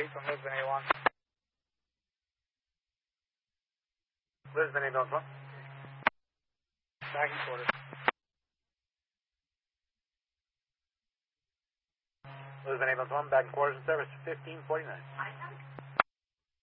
from Lisbon A1. Lisbon ambulance 1. Back in quarters. Lisbon ambulance 1, back in quarters in service 1549.